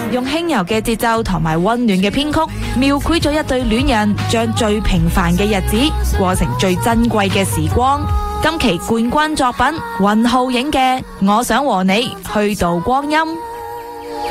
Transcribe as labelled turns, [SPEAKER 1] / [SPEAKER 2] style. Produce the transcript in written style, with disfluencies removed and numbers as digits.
[SPEAKER 1] 用輕柔嘅節奏同埋溫暖嘅編曲，描繪咗一對戀人將最平凡嘅日子過成最珍貴嘅時光。今期冠軍作品雲浩影嘅《我想和你虛度光陰》。